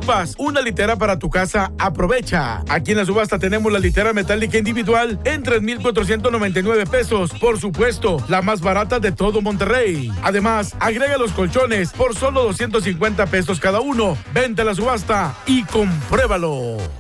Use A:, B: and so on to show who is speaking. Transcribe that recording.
A: ocupas una litera para tu casa, aprovecha. Aquí en la subasta tenemos la litera metálica individual en 3,499 pesos. Por supuesto, la más barata de todo Monterrey. Además, agrega los colchones por solo 250 pesos cada uno. Vente a la subasta y compruébalo.